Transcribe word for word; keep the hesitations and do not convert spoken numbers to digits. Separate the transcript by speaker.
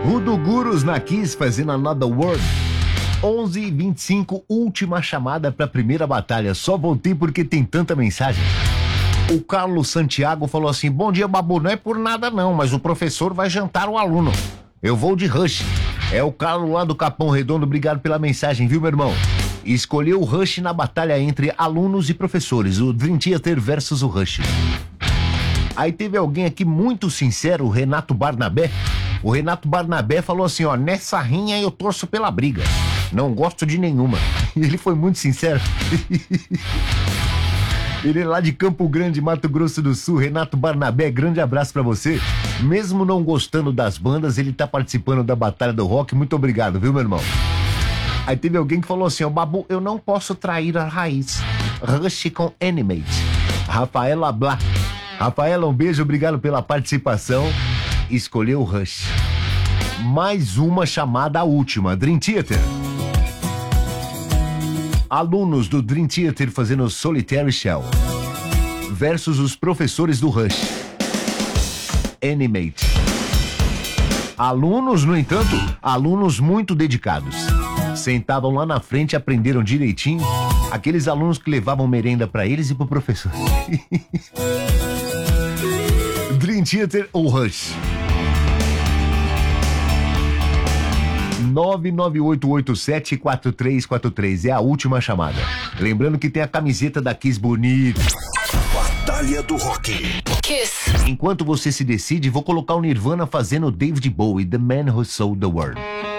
Speaker 1: Rudo Gurus na Kiss fazendo Another World. onze e vinte e cinco, última chamada para a primeira batalha. Só voltei porque tem tanta mensagem. O Carlos Santiago falou assim: bom dia, Babu, não é por nada não, mas o professor vai jantar o aluno. Eu vou de Rush. É o Carlos lá do Capão Redondo, obrigado pela mensagem, viu, meu irmão? Escolheu o Rush na batalha entre alunos e professores, o Dream Theater versus o Rush. Aí teve alguém aqui muito sincero, o Renato Barnabé. O Renato Barnabé falou assim, ó, nessa rinha eu torço pela briga. Não gosto de nenhuma. Ele foi muito sincero. Ele é lá de Campo Grande, Mato Grosso do Sul. Renato Barnabé, grande abraço pra você. Mesmo não gostando das bandas, ele tá participando da Batalha do Rock. Muito obrigado, viu, meu irmão? Aí teve alguém que falou assim, ó, Babu, eu não posso trair a raiz. Rush com Animate. Rafaela Blá. Rafaela, um beijo, obrigado pela participação. Escolheu o Rush. Mais uma chamada, a última, Dream Theater. Alunos do Dream Theater fazendo Solitary Shell versus os professores do Rush. Animate. Alunos, no entanto, alunos muito dedicados. Sentavam lá na frente, aprenderam direitinho. Aqueles alunos que levavam merenda pra eles e pro professor. Dream Theater ou Rush? nove nove oito oito sete quatro três quatro três é a última chamada. Lembrando que tem a camiseta da Kiss bonita.
Speaker 2: Batalha do Rock.
Speaker 1: Kiss. Enquanto você se decide, vou colocar o Nirvana fazendo David Bowie, The Man Who Sold the World.